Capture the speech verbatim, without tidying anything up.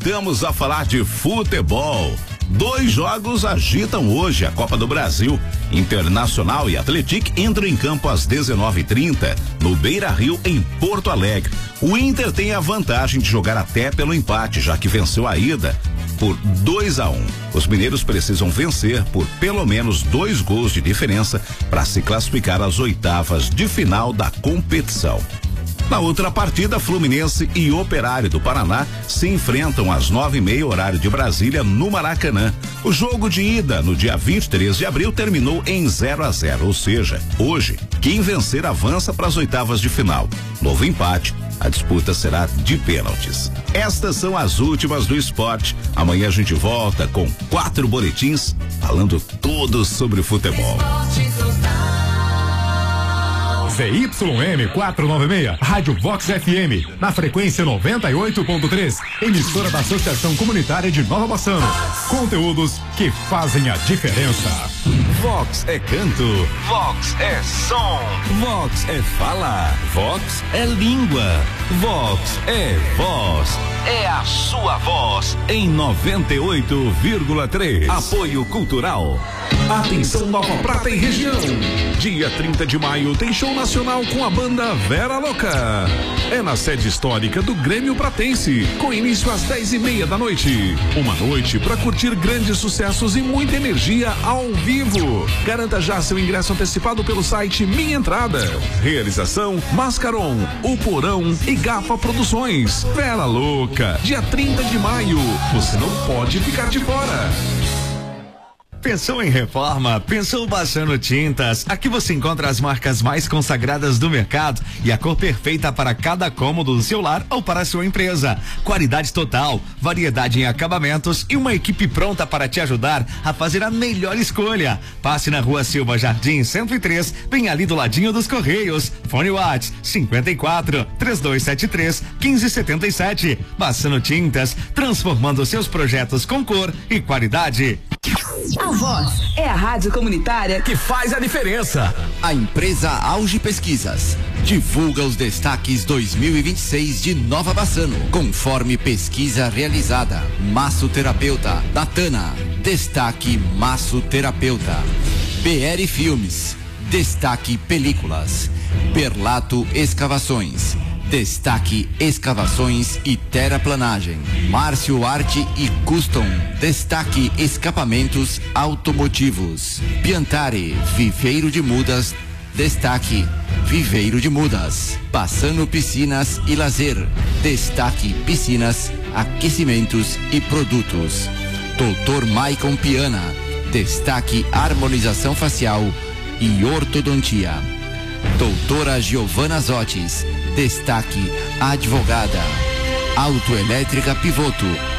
Voltamos a falar de futebol. Dois jogos agitam hoje a Copa do Brasil. Internacional e Atlético entram em campo às dezenove e trinta no Beira-Rio, em Porto Alegre. O Inter tem a vantagem de jogar até pelo empate, já que venceu a ida por dois a um. Os mineiros precisam vencer por pelo menos dois gols de diferença para se classificar às oitavas de final da competição. Na outra partida, Fluminense e Operário do Paraná se enfrentam às nove e meia, horário de Brasília, no Maracanã. O jogo de ida, no dia vinte e três de abril, terminou em zero a zero, ou seja, hoje, quem vencer avança para as oitavas de final. Novo empate, a disputa será de pênaltis. Estas são as últimas do esporte. Amanhã a gente volta com quatro boletins falando tudo sobre futebol. Z Y M quatrocentos e noventa e seis, Rádio Vox F M, na frequência noventa e oito ponto três, emissora da Associação Comunitária de Nova Bassano. Conteúdos que fazem a diferença. Vox é canto, Vox é som, Vox é fala, Vox é língua, Vox é voz, é a sua voz em noventa e oito vírgula três. Apoio Cultural. Atenção, Nova Prata e região. Dia trinta de maio tem show nacional com a banda Vera Louca. É na sede histórica do Grêmio Pratense, com início às dez e meia da noite. Uma noite para curtir grandes sucessos e muita energia ao vivo. Garanta já seu ingresso antecipado pelo site Minha Entrada. Realização Mascaron, O Porão e Gafa Produções. Vera Louca, dia trinta de maio. Você não pode ficar de fora. Pensou em reforma? Pensou Bassano Tintas? Aqui você encontra as marcas mais consagradas do mercado e a cor perfeita para cada cômodo do seu lar ou para a sua empresa. Qualidade total, variedade em acabamentos e uma equipe pronta para te ajudar a fazer a melhor escolha. Passe na Rua Silva Jardim cento e três, bem ali do ladinho dos Correios. Fone WhatsApp cinquenta e quatro, três dois sete três, quinze setenta e sete. Bassano Tintas, transformando seus projetos com cor e qualidade. A Vox é a rádio comunitária que faz a diferença. A empresa Auge Pesquisas divulga os destaques dois mil e vinte e seis de Nova Bassano, conforme pesquisa realizada. Massoterapeuta, Datana, destaque Massoterapeuta. B R Filmes, destaque Películas. Perlato Escavações, destaque Escavações e Terraplanagem. Márcio Arte e Custom, destaque Escapamentos Automotivos. Piantare, Viveiro de Mudas, destaque Viveiro de Mudas. Bassano Piscinas e Lazer, destaque Piscinas, Aquecimentos e Produtos. doutor Maicon Piana, destaque Harmonização Facial e Ortodontia. doutora Giovana Zotis, destaque Advogada. Autoelétrica Pivoto,